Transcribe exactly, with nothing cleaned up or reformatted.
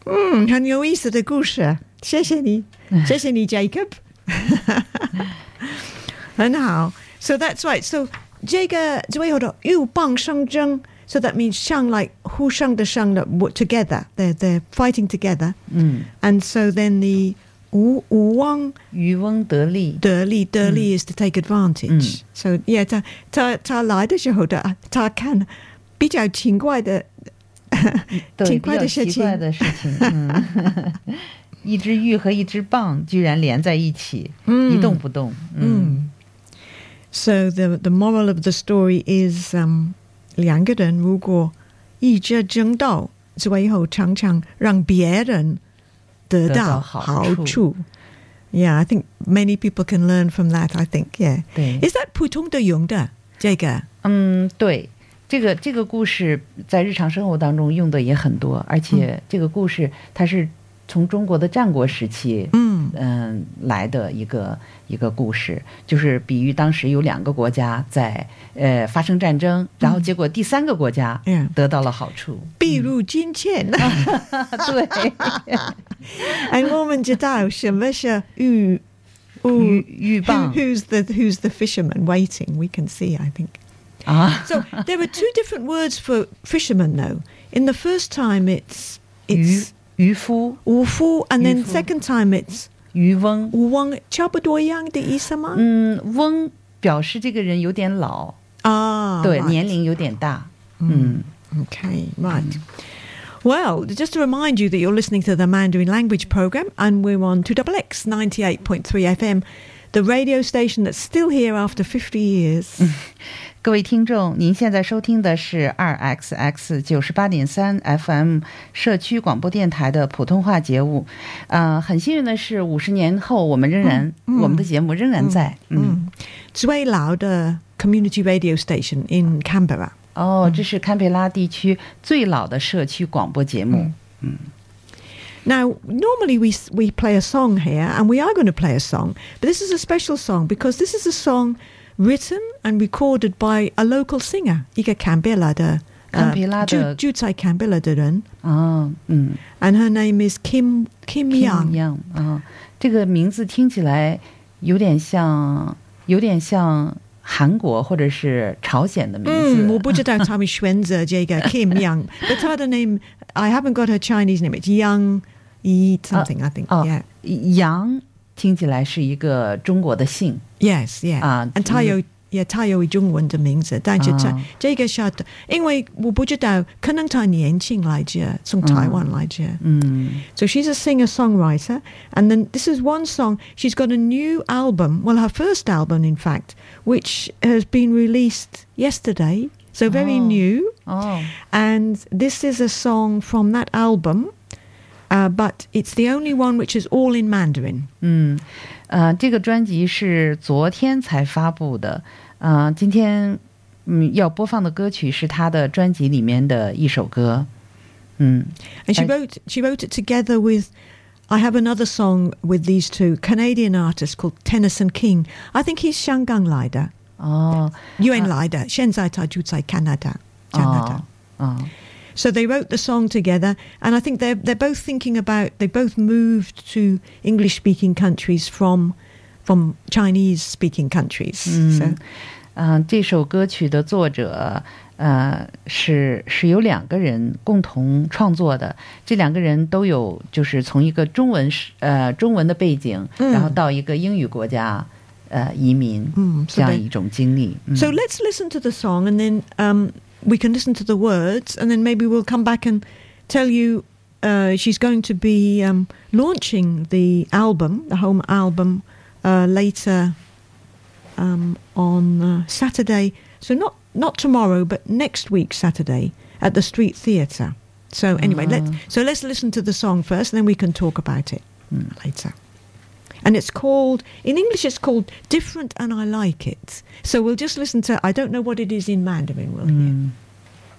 嗯，很有意思的故事，谢谢你，谢谢你 Jacob 很好 So that's right. So 这个最后的鹬蚌相争 So that means 相 like 互相的相的 together. They're, they're fighting together. 嗯 And so then the 渔渔翁渔翁得利得利得利 is to take advantage. 嗯 So yeah, 他他他来的时候的他看比较奇怪的对奇怪的事情比较奇怪的事情嗯一只玉和一只蚌居然连在一起、嗯、一动不动嗯 So the the moral of the story is um 两个人如果一直争斗最后常常让别人得到好处 Yeah, I think many people can learn from that, I think, yeah. 对 Is that 普通的用的这个嗯对这个这个故事在日常生活当中用的也很多，而且这个故事它是从中国的战国时期嗯、呃、来的一个一个故事，就是比喻当时有两个国家在呃发生战争，然后结果第三个国家得到了好处， 比如金钱对哎我们知道什么是鹬鹬鹬蚌 Who's the who's the fisherman waiting? We can see, I think. Ah. So there are two different words for fisherman, though. In the first time, it's it's 渔夫渔夫 and then 渔夫 second time it's 渔翁渔翁差不多一样的意思吗？ 嗯，翁表示这个人有点老啊，对， right. 年龄有点大。嗯 Okay, right. Well, just to remind you that you're listening to the Mandarin Language Program, and we're on two X X ninety-eight point three F M, the radio station that's still here after fifty years. 各位听众，您现在收听的是 二 X X 九十八点三 F M 社区广播电台的普通话节目。呃，很幸运的是，五十年后我们仍然、嗯、我们的节目仍然在。 嗯，最老的 community radio station in Canberra. 哦，这是堪培拉地区最老的社区广播节目。嗯。 Now, normally we we play a song here, and we are going to play a song, but this is a special song because this is a song written and recorded by a local singer, 一个堪培拉的堪培拉的住在堪培拉的人。 啊，嗯。 And her name is Kim Kim Young. Kim Young 啊，这个名字听起来有点像，有点像韩国或者是朝鲜的名字。 嗯，我不知道他们选择这个 Kim Young, but 她的 name I haven't got her Chinese name. It's Young. Eat something, I think. Yeah. 杨听起来是一个中国的姓。 Yes, yeah. 啊 and 他有也他有中文的名字，但是这个是因为我不知道，可能他年轻来着，从台湾来着。嗯。So she's a singer-songwriter, and then this is one song. She's got a new album. Well, her first album, in fact, which has been released yesterday. So very new. Oh. And this is a song from that album. Uh, but it's the only one which is all in Mandarin. 嗯，呃，这个专辑是昨天才发布的。呃，今天嗯要播放的歌曲是他的专辑里面的一首歌。嗯 And she wrote she wrote it together with I have another song with these two Canadian artists called Tennyson King. I think he's 香港来的。 哦， 原来的，现在他住在加拿大。加拿大。 哦。 So they wrote the song together, and I think they're they're both thinking about they both moved to English-speaking countries from from Chinese-speaking countries. 嗯 So, 呃，这首歌曲的作者呃是是有两个人共同创作的，这两个人都有就是从一个中文呃中文的背景，嗯、然后到一个英语国家呃移民，嗯，这样一种经历。嗯 So let's listen to the song, and then um. we can listen to the words, and then maybe we'll come back and tell you uh, she's going to be um, launching the album, the home album, uh, later um, on uh, Saturday. So not not tomorrow, but next week Saturday at the Street Theatre. So anyway, uh-huh. let's so let's listen to the song first, and then we can talk about it mm. later. And it's called, in English it's called Different and I Like It. So we'll just listen to, I don't know what it is in Mandarin, will you? Mm.